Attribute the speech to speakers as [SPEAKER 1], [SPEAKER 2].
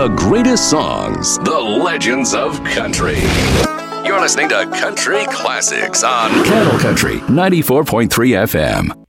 [SPEAKER 1] The greatest songs, the legends of country. You're listening to Country Classics on Cattle Country 94.3 FM.